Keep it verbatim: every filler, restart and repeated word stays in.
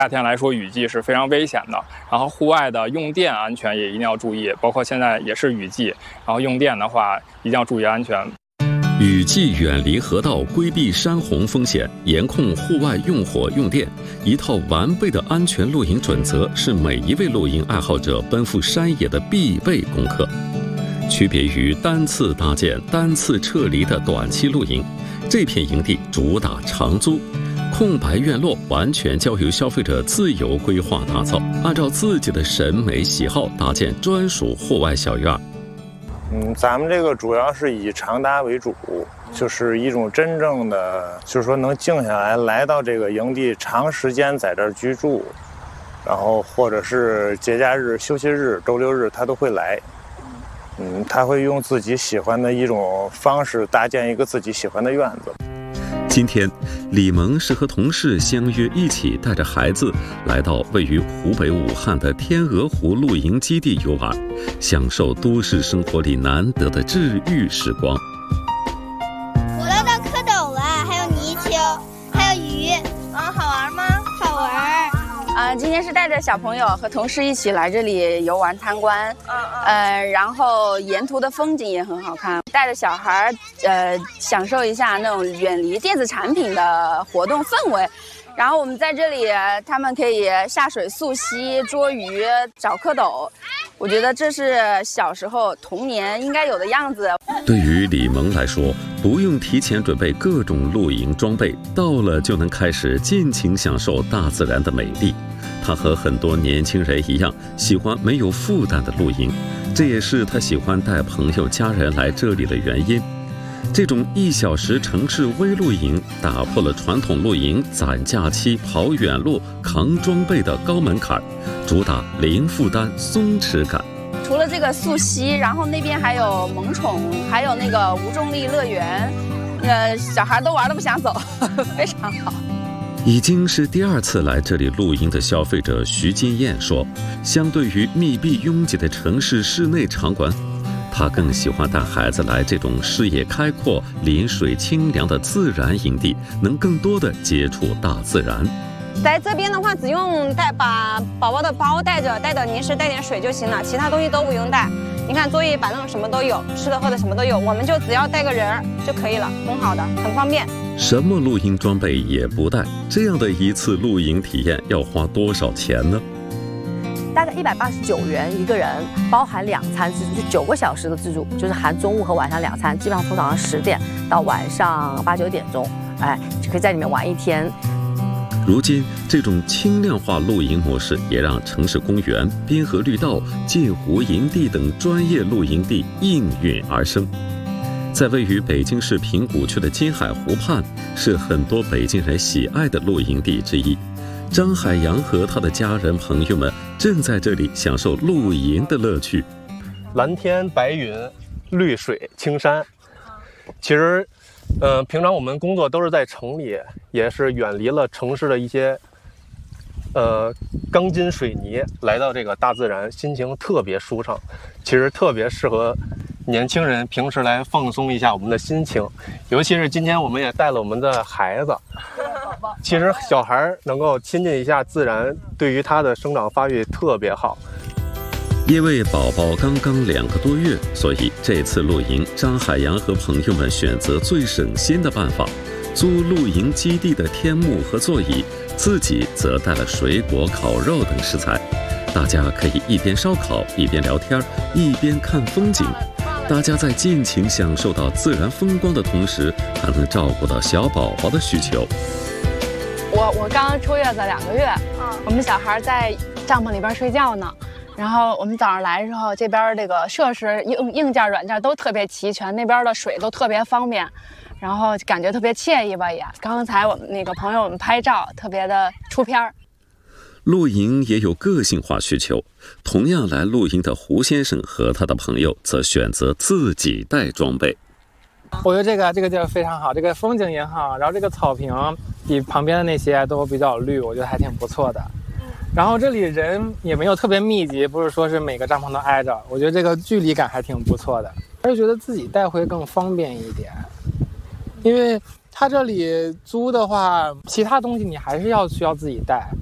夏天来说，雨季是非常危险的。然后户外的用电安全也一定要注意，包括现在也是雨季，然后用电的话一定要注意安全。 雨季远离河道，规避山洪风险，严控户外用火用电，一套完备的安全露营准则是每一位露营爱好者奔赴山野的必备功课。区别于单次搭建、单次撤离的短期露营，这片营地主打长租，空白院落完全交由消费者自由规划打造，按照自己的审美喜好搭建专属户外小院。 嗯，咱们这个主要是以长搭为主，就是一种真正的，就是说能静下来，来到这个营地，长时间在这儿居住，然后或者是节假日、休息日、周六日，他都会来。嗯，他会用自己喜欢的一种方式搭建一个自己喜欢的院子。 今天，李萌是和同事相约一起带着孩子来到位于湖北武汉的天鹅湖露营基地游玩，享受都市生活里难得的治愈时光。 我捞到蝌蚪了，还有泥鳅，还有鱼。啊，好玩吗？好玩。 呃，今天是带着小朋友和同事一起来这里游玩参观，嗯嗯，呃，然后沿途的风景也很好看，带着小孩，呃，享受一下那种远离电子产品的活动氛围。然后我们在这里，他们可以下水溯溪、捉鱼、找蝌蚪。我觉得这是小时候童年应该有的样子。 对于李萌来说，不用提前准备各种露营装备，到了就能开始尽情享受大自然的美丽。他和很多年轻人一样，喜欢没有负担的露营，这也是他喜欢带朋友家人来这里的原因。这种一小时城市微露营打破了传统露营攒假期、跑远路、扛装备的高门槛，主打零负担、松弛感。 除了这个溯溪，然后那边还有萌宠，还有那个无重力乐园，呃，小孩都玩得不想走，非常好。 已经是第二次来这里露营的消费者徐金燕说，相对于密闭拥挤的城市室内场馆，他更喜欢带孩子来这种视野开阔、临水清凉的自然营地，能更多的接触大自然。 在这边的话，只用带把宝宝的包带着，带点零食、带点水就行了，其他东西都不用带。你看桌椅板凳什么都有，吃的喝的什么都有，我们就只要带个人儿就可以了，很好的，很方便。 什么露营装备也不带，这样的一次露营体验要花多少钱呢？ 大概一百八十九元一个人，包含两餐自助，就九个小时的自助，就是含中午和晚上两餐，基本上从早上十点到晚上八九点钟，哎，就可以在里面玩一天。 如今，这种轻量化露营模式也让城市公园、滨河绿道、镜湖营地等专业露营地应运而生。在位于北京市平谷区的金海湖畔，是很多北京人喜爱的露营地之一。张海洋和他的家人朋友们正在这里享受露营的乐趣。 蓝天白云，绿水青山。其实，呃，平常我们工作都是在城里，也是远离了城市的一些，呃，钢筋水泥，来到这个大自然，心情特别舒畅。其实特别适合年轻人平时来放松一下我们的心情，尤其是今天我们也带了我们的孩子。其实小孩能够亲近一下自然，对于他的生长发育特别好。 因为宝宝刚刚两个多月，所以这次露营，张海洋和朋友们选择最省心的办法，租露营基地的天幕和座椅，自己则带了水果、烤肉等食材。大家可以一边烧烤，一边聊天，一边看风景。大家在尽情享受到自然风光的同时，还能照顾到小宝宝的需求。 我我刚出月子两个月，我们小孩在帐篷里边睡觉呢。然后我们早上来的时候，这边这个设施硬硬件、软件都特别齐全，那边的水都特别方便，然后感觉特别惬意吧也。刚才我们那个朋友们拍照，特别的出片儿。 露营也有个性化需求，同样来露营的胡先生和他的朋友则选择自己带装备。 我觉得这个这个地儿非常好，这个风景也好，然后这个草坪比旁边的那些都比较绿，我觉得还挺不错的。然后这里人也没有特别密集，不是说是每个帐篷都挨着，我觉得这个距离感还挺不错的，而且觉得自己带会更方便一点，因为他这里租的话，其他东西你还是要需要自己带。